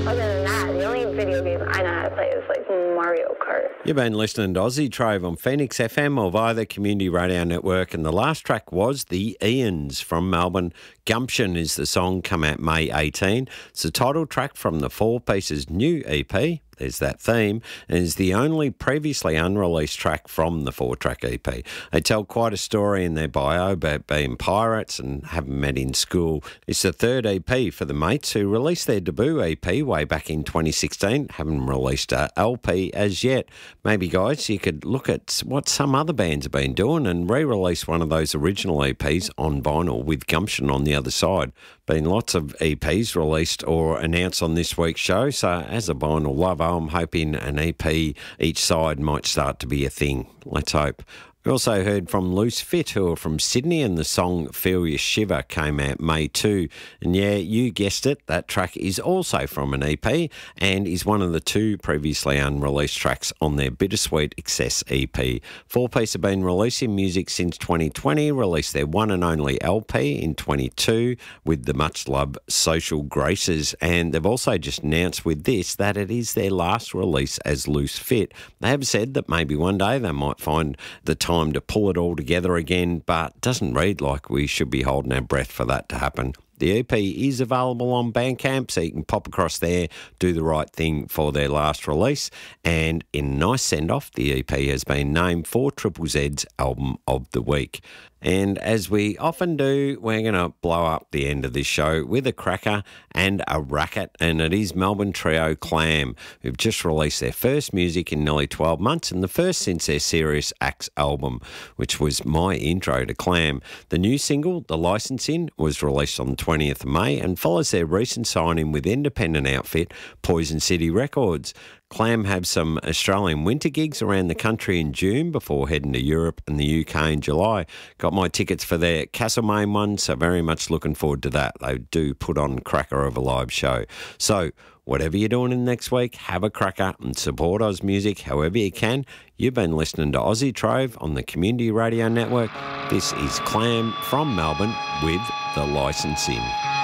Other than that, the only video game I know how to play is like Mario Kart. You've been listening to Aussie Trove on Phoenix FM or via the Community Radio Network, and the last track was The Ians from Melbourne. Gumption is the song, come out May 18. It's the title track from the Four Pieces' new EP. There's that theme, and is the only previously unreleased track from the 4-track EP. They tell quite a story in their bio about being pirates and having met in school. It's the third EP for the mates who released their debut EP way back in 2016. Haven't released a LP as yet. Maybe, guys, you could look at what some other bands have been doing and re-release one of those original EPs on vinyl with Gumption on the other side. Been lots of EPs released or announced on this week's show, so as a vinyl lover, I'm hoping an EP each side might start to be a thing. Let's hope. We also heard from Loose Fit, who are from Sydney, and the song Feel Your Shiver came out May 2. And yeah, you guessed it, that track is also from an EP and is one of the two previously unreleased tracks on their Bittersweet Excess EP. 4-Piece have been releasing music since 2020, released their one and only LP in 22 with the much-loved Social Graces, and they've also just announced with this that it is their last release as Loose Fit. They have said that maybe one day they might find the time to pull it all together again, but doesn't read like we should be holding our breath for that to happen. The EP is available on Bandcamp, so you can pop across there, do the right thing for their last release, and in a nice send-off, the EP has been named for Triple Z's Album of the Week. And as we often do, we're going to blow up the end of this show with a cracker and a racket, and it is Melbourne trio Clam, who've just released their first music in nearly 12 months, and the first since their Serious Acts album, which was my intro to Clam. The new single, The Licensing, was released on the 20th of May and follows their recent signing with independent outfit Poison City Records. Clam have some Australian winter gigs around the country in June before heading to Europe and the UK in July. Got my tickets for their Castlemaine one, so very much looking forward to that. They do put on cracker of a live show. So whatever you're doing in the next week, have a cracker and support Oz music however you can. You've been listening to Aussie Trove on the Community Radio Network. This is Clam from Melbourne with The Licensing.